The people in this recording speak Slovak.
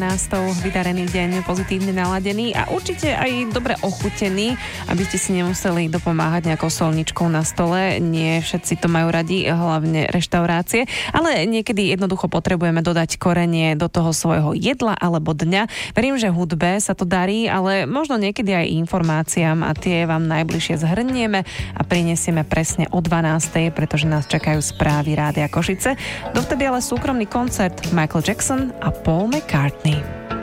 Vydarený deň, pozitívne naladený a určite aj dobre ochutený, aby ste si nemuseli dopomáhať nejakou solničkou na stole. Nie všetci to majú radi, hlavne reštaurácie, ale niekedy jednoducho potrebujeme dodať korenie do toho svojho jedla alebo dňa. Verím, že hudbe sa to darí, ale možno niekedy aj informáciám a tie vám najbližšie zhrnieme a prinesieme presne o 12:00, pretože nás čakajú správy Rádia Košice. Dovtedy ale súkromný koncert Michael Jackson a Paul McCartney.